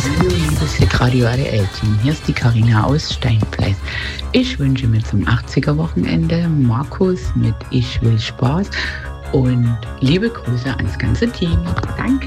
Hallo, liebes Hitradio RTL-Team. Hier ist die Karina aus Steinfleiß. Ich wünsche mir zum 80er-Wochenende Markus mit Ich will Spaß und liebe Grüße ans ganze Team. Danke.